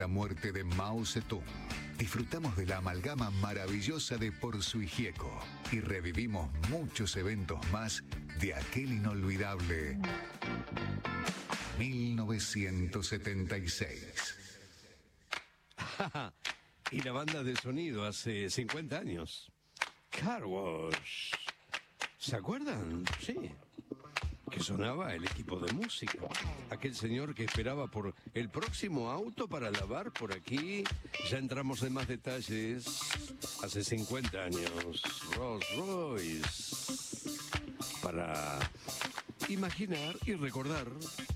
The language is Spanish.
la muerte de Mao Zedong, disfrutamos de la amalgama maravillosa de Porsu y Gieco y revivimos muchos eventos más de aquel inolvidable 1976. Y la banda de sonido hace 50 años. Car Wash. ¿Se acuerdan? Sí. Que sonaba el equipo de música. Aquel señor que esperaba por el próximo auto para lavar por aquí. Ya entramos en más detalles. Hace 50 años. Rolls Royce. Para imaginar y recordar